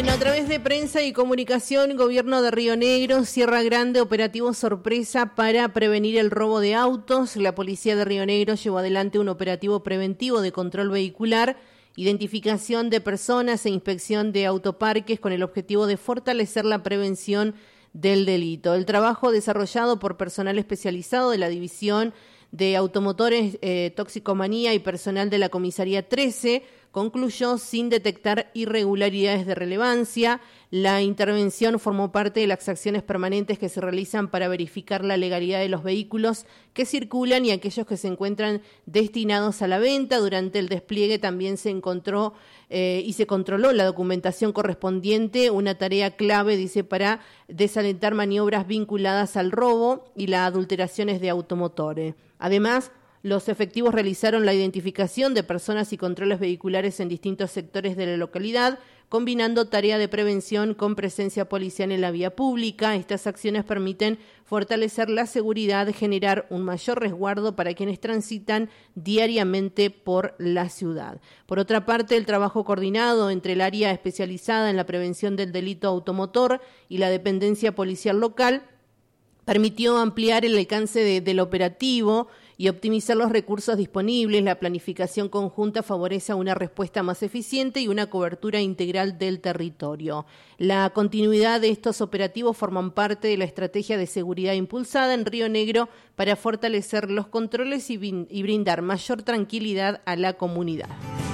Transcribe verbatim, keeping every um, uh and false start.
Bueno, a través de prensa y comunicación, Gobierno de Río Negro cierra grande operativo sorpresa para prevenir el robo de autos. La policía de Río Negro llevó adelante un operativo preventivo de control vehicular, identificación de personas e inspección de autoparques con el objetivo de fortalecer la prevención del delito. El trabajo desarrollado por personal especializado de la División de Automotores, eh, Toxicomanía y personal de la Comisaría trece concluyó sin detectar irregularidades de relevancia. La intervención formó parte de las acciones permanentes que se realizan para verificar la legalidad de los vehículos que circulan y aquellos que se encuentran destinados a la venta. Durante el despliegue también se encontró eh, y se controló la documentación correspondiente, una tarea clave, dice, para desalentar maniobras vinculadas al robo y las adulteraciones de automotores. Además, los efectivos realizaron la identificación de personas y controles vehiculares en distintos sectores de la localidad, combinando tarea de prevención con presencia policial en la vía pública. Estas acciones permiten fortalecer la seguridad, generar un mayor resguardo para quienes transitan diariamente por la ciudad. Por otra parte, el trabajo coordinado entre el área especializada en la prevención del delito automotor y la dependencia policial local permitió ampliar el alcance de, del operativo y optimizar los recursos disponibles. La planificación conjunta favorece una respuesta más eficiente y una cobertura integral del territorio. La continuidad de estos operativos forman parte de la estrategia de seguridad impulsada en Río Negro para fortalecer los controles y, y brindar mayor tranquilidad a la comunidad.